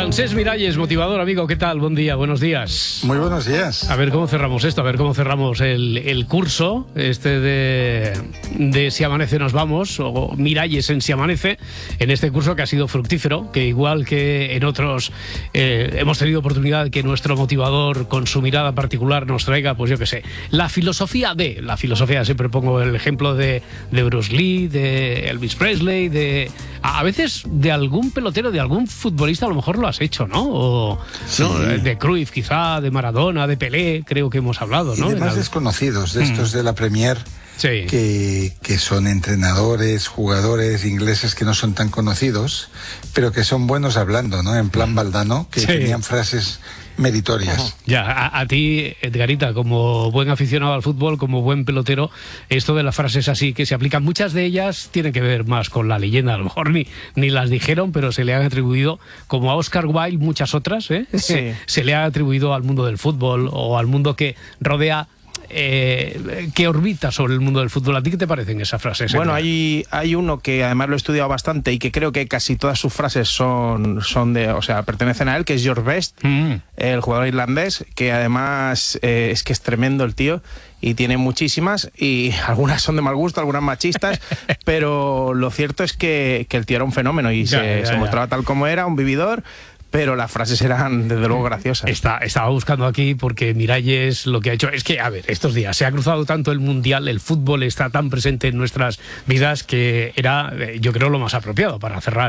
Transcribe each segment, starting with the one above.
Francesc Miralles, motivador, amigo, ¿qué tal? Buen día, buenos días. Muy buenos días. A ver cómo cerramos esto, a ver cómo cerramos el curso de Si Amanece Nos Vamos, o Miralles en Si Amanece, en este curso que ha sido fructífero, que igual que en otros hemos tenido oportunidad que nuestro motivador con su mirada particular nos traiga, pues yo qué sé, la filosofía, siempre pongo el ejemplo de Bruce Lee, de Elvis Presley, a veces de algún pelotero, de algún futbolista, a lo mejor lo has hecho, ¿no? O sí. ¿no? De Cruyff quizá, de Maradona, de Pelé, creo que hemos hablado, ¿no? Y de más desconocidos, de estos de la Premier, sí. que son entrenadores, jugadores ingleses que no son tan conocidos, pero que son buenos hablando, ¿no? En plan Valdano, que tenían frases meritorias. Ya, a ti, Edgarita, como buen aficionado al fútbol, como buen pelotero, esto de las frases así que se aplican, muchas de ellas tienen que ver más con la leyenda, a lo mejor ni las dijeron, pero se le han atribuido, como a Oscar Wilde, muchas otras, sí. Se le ha atribuido al mundo del fútbol o al mundo que rodea, que orbita sobre el mundo del fútbol. ¿A ti qué te parecen esas frases? Bueno, hay uno que además lo he estudiado bastante y que creo que casi todas sus frases son pertenecen a él, que es George Best, el jugador irlandés, que además es que es tremendo el tío y tiene muchísimas, y algunas son de mal gusto, algunas machistas, pero lo cierto es que el tío era un fenómeno y se mostraba tal como era, un vividor. Pero las frases eran, desde luego, graciosas. Estaba buscando aquí porque Miralles lo que ha hecho es que, a ver, estos días se ha cruzado tanto el Mundial, el fútbol está tan presente en nuestras vidas que era, yo creo, lo más apropiado para cerrar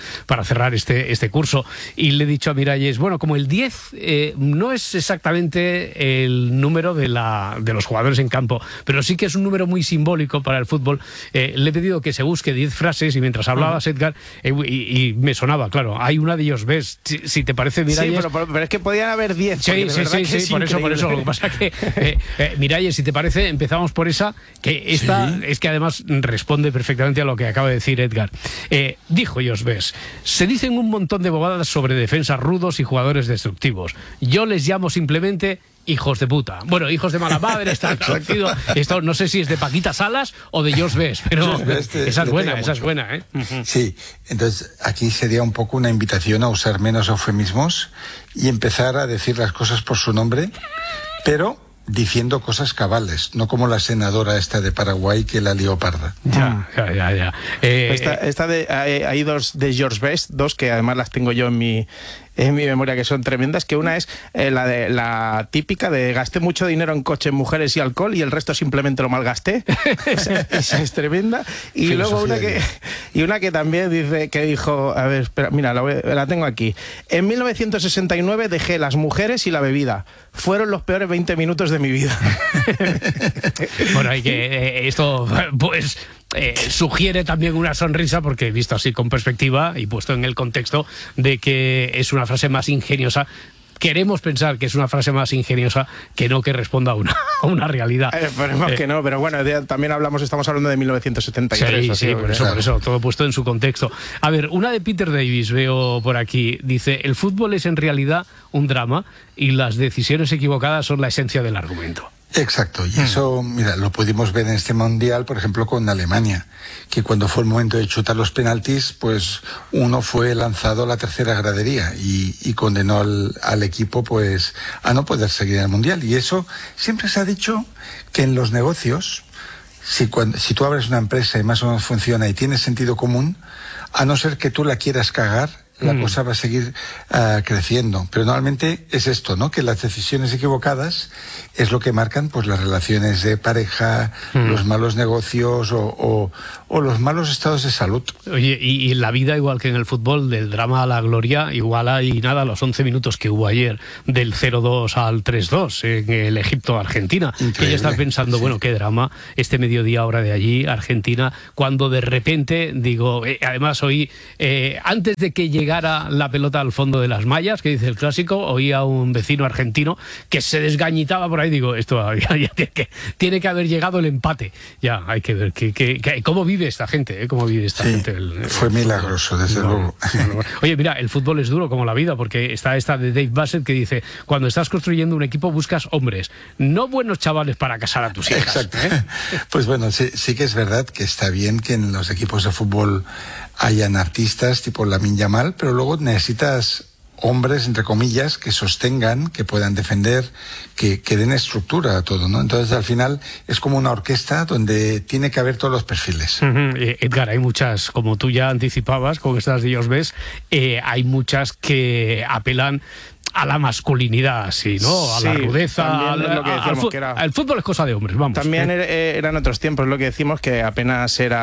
este curso. Y le he dicho a Miralles, bueno, como el 10 no es exactamente el número de los jugadores en campo, pero sí que es un número muy simbólico para el fútbol, le he pedido que se busque 10 frases y mientras hablabas, Edgar, y me sonaba, claro, hay una de ellos, ¿ves? Si te parece, Miralles... Sí, pero es que podían haber 10. Sí, por eso. Lo que pasa es que, Miralles, si te parece, empezamos por esa, que esta es que además responde perfectamente a lo que acaba de decir Edgar. Dijo Josbes, se dicen un montón de bobadas sobre defensas rudos y jugadores destructivos. Yo les llamo simplemente... hijos de puta. Bueno, hijos de mala madre, está traducido. Esto no sé si es de Paquita Salas o de George Best, pero esa es buena, ¿eh? Sí, entonces aquí sería un poco una invitación a usar menos eufemismos y empezar a decir las cosas por su nombre, pero diciendo cosas cabales, no como la senadora esta de Paraguay que la lió parda. Ya. Hay dos de George Best, dos que además las tengo yo en mi memoria, que son tremendas, que una es la típica de gasté mucho dinero en coches, mujeres y alcohol y el resto simplemente lo malgasté. esa es tremenda. Y luego una que también dijo, a ver, espera, mira, la tengo aquí. En 1969 dejé las mujeres y la bebida. Fueron los peores 20 minutos de mi vida. Bueno, hay que esto pues sugiere también una sonrisa, porque visto así con perspectiva y puesto en el contexto de que es una frase más ingeniosa. Queremos pensar que es una frase más ingeniosa que no que responda a una realidad. Esperemos que no, pero bueno, también estamos hablando de 1973. Sí, por eso, todo puesto en su contexto. A ver, una de Peter Davis veo por aquí, dice, el fútbol es en realidad un drama y las decisiones equivocadas son la esencia del argumento. Exacto, y eso, mira, lo pudimos ver en este Mundial, por ejemplo, con Alemania, que cuando fue el momento de chutar los penaltis, pues uno fue lanzado a la tercera gradería y condenó al equipo pues a no poder seguir en el Mundial. Y eso siempre se ha dicho que en los negocios, si tú abres una empresa y más o menos funciona y tienes sentido común, a no ser que tú la quieras cagar, la cosa va a seguir creciendo. Pero normalmente es esto, ¿no? Que las decisiones equivocadas es lo que marcan pues las relaciones de pareja, los malos negocios o los malos estados de salud. Oye, y en la vida, igual que en el fútbol, del drama a la gloria, igual hay los 11 minutos que hubo ayer, del 0-2 al 3-2 en el Egipto-Argentina. Que ya estás pensando, bueno, qué drama, este mediodía hora de allí, Argentina, cuando de repente, digo, además oí, antes de que llegara la pelota al fondo de las mallas, que dice el clásico, oí a un vecino argentino que se desgañitaba por ahí, digo, esto ya tiene que haber llegado el empate. Ya, hay que ver cómo vive esta gente, cómo vive esta gente. Fue milagroso, desde luego. Oye, mira, el fútbol es duro como la vida, porque está esta de Dave Bassett que dice, cuando estás construyendo un equipo buscas hombres, no buenos chavales para casar a tus hijas. Exacto. Pues bueno, sí que es verdad que está bien que en los equipos de fútbol hayan artistas tipo Lamine Yamal, pero luego necesitas hombres, entre comillas, que sostengan, que puedan defender, que den estructura a todo, ¿no? Entonces, al final, es como una orquesta donde tiene que haber todos los perfiles. Edgar, hay muchas, como tú ya anticipabas, con estas de ellos ves, hay muchas que apelan a la masculinidad, sí, ¿no? A la rudeza. El fútbol es cosa de hombres, vamos. También eran otros tiempos, lo que decimos, que apenas que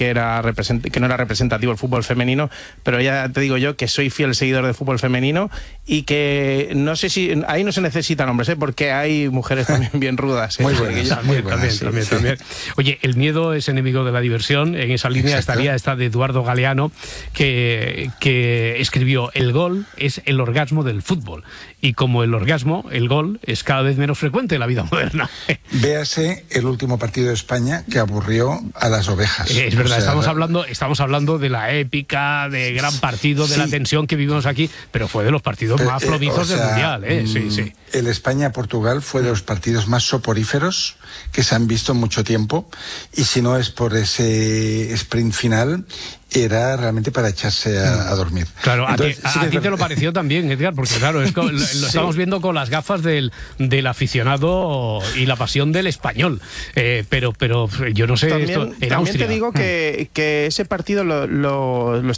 no era representativo el fútbol femenino, pero ya te digo yo que soy fiel seguidor del fútbol femenino y que no sé si ahí no se necesitan hombres, porque hay mujeres también bien rudas. Muy buenas, muy buenas. También. Oye, el miedo es enemigo de la diversión. En esa línea estaría esta de Eduardo Galeano, que escribió: el gol es el orgasmo del fútbol. Y como el orgasmo, el gol es cada vez menos frecuente en la vida moderna. Véase el último partido de España que aburrió a las ovejas. Es verdad, estamos hablando de la épica, de gran partido, de la tensión que vivimos aquí, pero fue de los partidos más flojizos del Mundial. Sí. El España-Portugal fue de los partidos más soporíferos que se han visto en mucho tiempo, y si no es por ese sprint final, era realmente para echarse a dormir. Claro, entonces, a ti te lo pareció también, Edgar, porque claro, lo estamos viendo con las gafas del aficionado y la pasión del español, pero yo no sé, también, esto en Austria. También te digo que ese partido le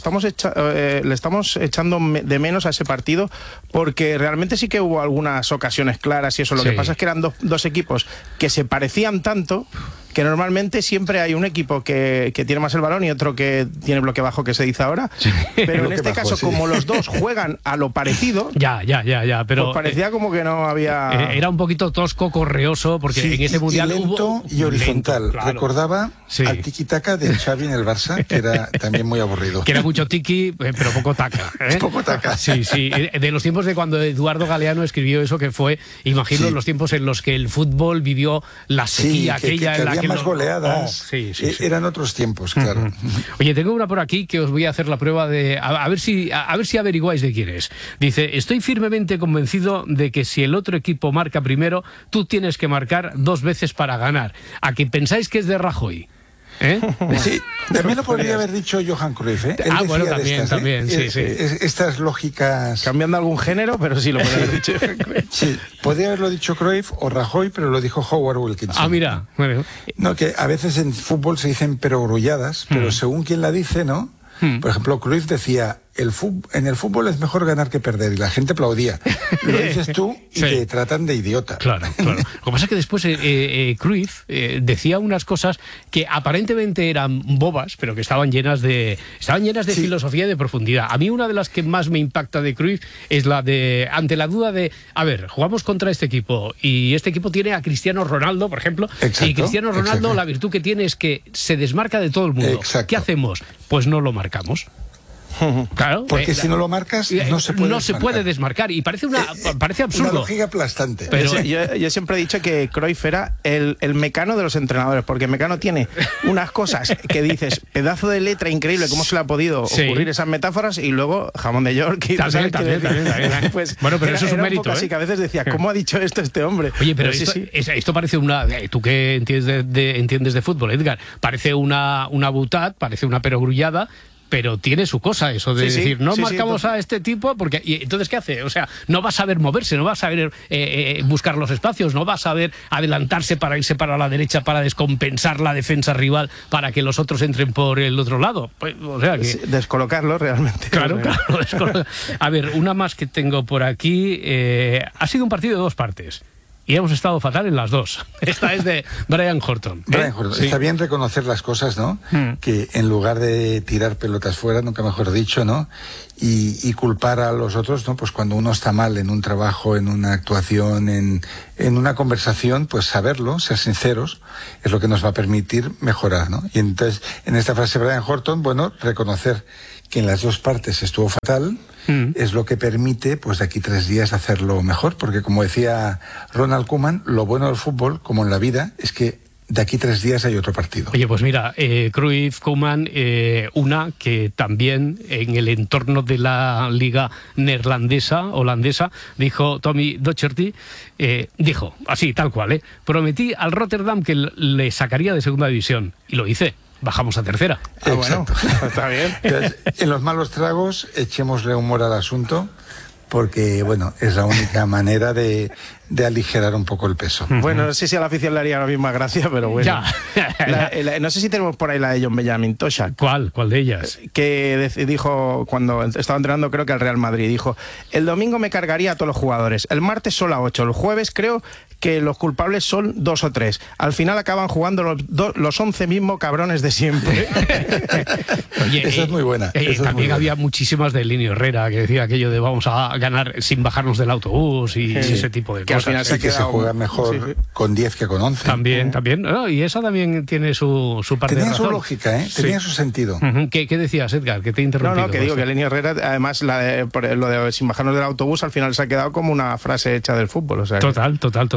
estamos echando de menos a ese partido, porque realmente sí que hubo algunas ocasiones claras y eso. Lo que pasa es que eran dos equipos que se parecían tanto que normalmente siempre hay un equipo que tiene más el balón y otro que tiene bloque bajo, que se dice ahora. Sí. Pero en este caso, como los dos juegan a lo parecido, ya, pero pues parecía como que no había... Era un poquito tosco, correoso, porque en ese mundial lento y horizontal. Lento, claro. Recordaba al tiki-taka de Xavi en el Barça, que era también muy aburrido. Que era mucho tiki, pero poco taca. Poco taca. Sí. De los tiempos de cuando Eduardo Galeano escribió eso, que fue, imagino, los tiempos en los que el fútbol vivió la sequía aquella en la que más goleadas. Eran otros tiempos, claro. Oye, tengo una por aquí que os voy a hacer la prueba de a ver si averiguáis de quién es. Dice: estoy firmemente convencido de que si el otro equipo marca primero, tú tienes que marcar 2 veces para ganar. ¿A que pensáis que es de Rajoy? Sí, también lo podría haber dicho Johan Cruyff, ¿eh? Bueno, también, sí. Estas lógicas... Cambiando algún género, pero sí lo podría haber dicho Johan Cruyff. Sí, podría haberlo dicho Cruyff o Rajoy, pero lo dijo Howard Wilkinson. Mira. Bueno. No, que a veces en fútbol se dicen perogrulladas, pero según quien la dice, ¿no? Por ejemplo, Cruyff decía: en el fútbol es mejor ganar que perder, y la gente aplaudía. Lo dices tú y te tratan de idiota. Claro. Lo que pasa es que después Cruyff decía unas cosas que aparentemente eran bobas, pero que estaban llenas de filosofía y de profundidad. A mí una de las que más me impacta de Cruyff es la de, ante la duda de, a ver, jugamos contra este equipo y este equipo tiene a Cristiano Ronaldo, por ejemplo, y Cristiano Ronaldo la virtud que tiene es que se desmarca de todo el mundo. ¿Qué hacemos? Pues no lo marcamos. Claro, porque si no lo marcas no se puede desmarcar, y parece absurdo. Una lógica aplastante. Pero yo siempre he dicho que Cruyff era el Mecano de los entrenadores, porque Mecano tiene unas cosas que dices, pedazo de letra increíble, cómo se le ha podido ocurrir esas metáforas, y luego jamón de York y también. Pues, bueno, pero eso es un mérito, así que a veces decía, ¿cómo ha dicho esto este hombre? Oye, pero esto parece una... Tú que entiendes de fútbol, Edgar, parece una butad, parece una perogrullada, pero tiene su cosa eso de decir, no marcamos a este tipo, porque ¿y entonces qué hace? O sea, no va a saber moverse, no va a saber buscar los espacios, no va a saber adelantarse para irse para la derecha, para descompensar la defensa rival, para que los otros entren por el otro lado. Pues, o sea que... Descolocarlo realmente. Claro, descolocar. A ver, una más que tengo por aquí. Ha sido un partido de 2 partes. Y hemos estado fatal en las 2. Esta es de Brian Horton. Brian Horton. Sí. Está bien reconocer las cosas, ¿no? Que en lugar de tirar pelotas fuera, nunca mejor dicho, ¿no? Y culpar a los otros, ¿no? Pues cuando uno está mal en un trabajo, en una actuación, en una conversación, pues saberlo, ser sinceros, es lo que nos va a permitir mejorar, ¿no? Y entonces, en esta frase Brian Horton, bueno, reconocer que en las 2 partes estuvo fatal, es lo que permite, pues de aquí 3 días, hacerlo mejor, porque como decía Ronald Koeman, lo bueno del fútbol, como en la vida, es que de aquí 3 días hay otro partido. Oye, pues mira, Cruyff, Koeman, una que también en el entorno de la liga holandesa, dijo Tommy Docherty, dijo, así, tal cual, prometí al Rotterdam que le sacaría de segunda división, y lo hice. Bajamos a tercera. Bueno, está bien. Entonces, en los malos tragos, echémosle humor al asunto, porque, bueno, es la única manera de aligerar un poco el peso. Bueno, no sé si a la afición le haría la misma gracia, pero bueno. No sé si tenemos por ahí la de John Benjamin Toshak. ¿Cuál de ellas? Que dijo, cuando estaba entrenando, creo que al Real Madrid, dijo: el domingo me cargaría a todos los jugadores, el martes solo a 8, el jueves creo que los culpables son 2 o 3. Al final acaban jugando los 11 mismos cabrones de siempre. Oye, esa es muy buena. También había muchísimas de Linio Herrera, que decía aquello de vamos a ganar sin bajarnos del autobús y ese tipo de cosas. Al final se juega mejor con 10 que con 11. También. No, y esa también tiene su parte de razón. Tenía su lógica, tenía su sentido. ¿Qué decías, Edgar? Que te he interrumpido. No, que digo que Linio Herrera, además, lo de sin bajarnos del autobús, al final se ha quedado como una frase hecha del fútbol. O sea, Total.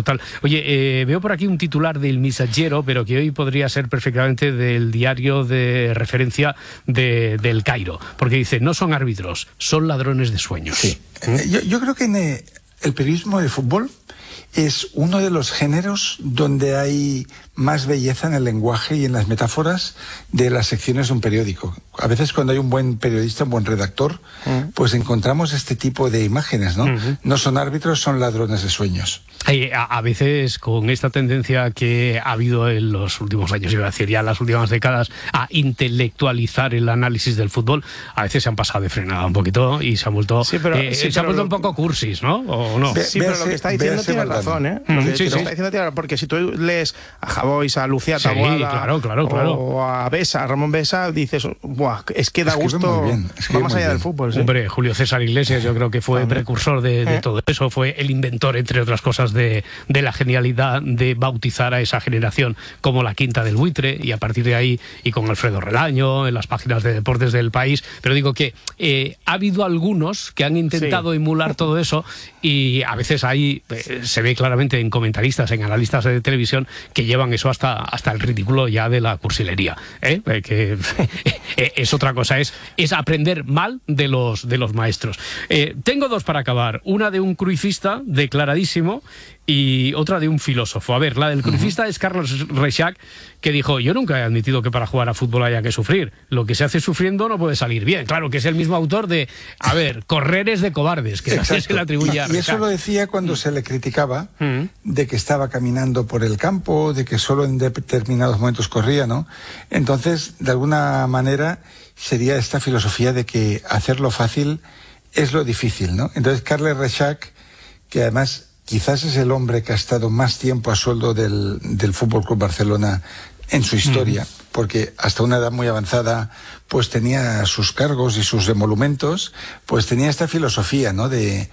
Oye, veo por aquí un titular del Messaggero, pero que hoy podría ser perfectamente del diario de referencia del Cairo, porque dice: no son árbitros, son ladrones de sueños. Sí. Yo creo que en el periodismo de fútbol es uno de los géneros donde hay más belleza en el lenguaje y en las metáforas de las secciones de un periódico. A veces cuando hay un buen periodista, un buen redactor, pues encontramos este tipo de imágenes, ¿no? No son árbitros, son ladrones de sueños. A veces con esta tendencia que ha habido en los últimos años, iba a decir ya en las últimas décadas, a intelectualizar el análisis del fútbol, a veces se han pasado de frenada un poquito y se han vuelto, un poco cursis, ¿no? ¿O no? Pero lo que está diciendo tiene razón, ¿eh? Está diciendo, porque si tú lees a Javois, a Lucía Taboada, claro. o a Ramón Besa, dices: buah, es que da gusto, va más allá del fútbol. ¿Sí? Hombre, Julio César Iglesias yo creo que fue precursor de todo eso, fue el inventor, entre otras cosas, de la genialidad de bautizar a esa generación como la Quinta del Buitre, y a partir de ahí, y con Alfredo Relaño en las páginas de deportes del país. Pero digo que ha habido algunos que han intentado emular todo eso, y a veces ahí se ve claramente en comentaristas, en analistas de televisión, que llevan eso hasta el ridículo ya de la cursilería, que es otra cosa, es aprender mal de los maestros. Tengo dos para acabar, una de un cruifista declaradísimo y otra de un filósofo. A ver, la del crucista es Carlos Reixac, que dijo: yo nunca he admitido que para jugar a fútbol haya que sufrir. Lo que se hace sufriendo no puede salir bien. Claro, que es el mismo autor de, correr es de cobardes, que se le atribuye a Reixac. Y eso lo decía cuando se le criticaba de que estaba caminando por el campo, de que solo en determinados momentos corría, ¿no? Entonces, de alguna manera, sería esta filosofía de que hacerlo fácil es lo difícil, ¿no? Entonces, Carles Reixac, que además quizás es el hombre que ha estado más tiempo a sueldo del Fútbol Club Barcelona en su historia, porque hasta una edad muy avanzada pues tenía sus cargos y sus emolumentos, pues tenía esta filosofía, ¿no? De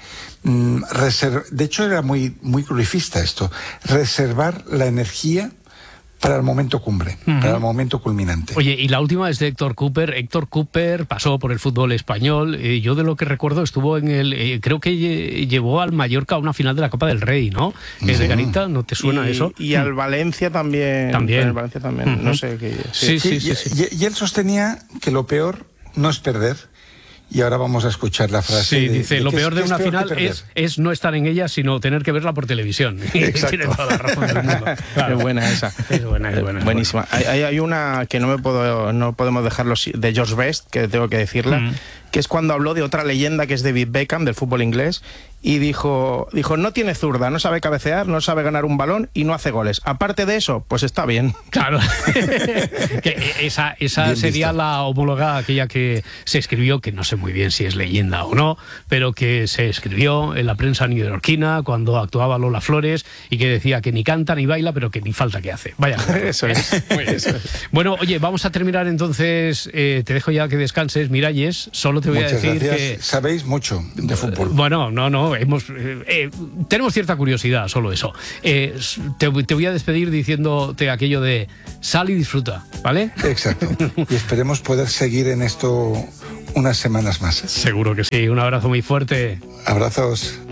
hecho era muy cruifista esto, reservar la energía para el momento cumbre, para el momento culminante. Oye, y la última es de Héctor Cooper. Héctor Cooper pasó por el fútbol español. Yo de lo que recuerdo estuvo en creo que llevó al Mallorca a una final de la Copa del Rey, ¿no? De Garita, ¿no te suena eso? Y al Valencia también. También. Valencia también, no sé qué. Sí. Y él sostenía que lo peor no es perder. Y ahora vamos a escuchar la frase. Sí, dice, lo peor de una final es no estar en ella, sino tener que verla por televisión. Exacto. Tiene toda la razón del mundo. Claro. Es buena esa. Es buena. Buenísima. Hay una que no podemos dejarlo, de George Best, que tengo que decirla, que es cuando habló de otra leyenda que es David Beckham, del fútbol inglés, y dijo, no tiene zurda, no sabe cabecear, no sabe ganar un balón y no hace goles. Aparte de eso, pues está bien. Claro. Que esa sería la homóloga, aquella que se escribió, que no sé muy bien si es leyenda o no, pero que se escribió en la prensa neoyorquina cuando actuaba Lola Flores, y que decía que ni canta ni baila, pero que ni falta que hace. Vaya. Eso es. Bueno, oye, vamos a terminar entonces. Te dejo ya que descanses, Miralles. Solo te voy Muchas a decir gracias. que sabéis mucho de fútbol. Bueno, no, tenemos cierta curiosidad, solo eso. Te voy a despedir diciéndote aquello de sal y disfruta, ¿vale? Exacto. Y esperemos poder seguir en esto unas semanas más. Seguro que sí. Un abrazo muy fuerte. Abrazos.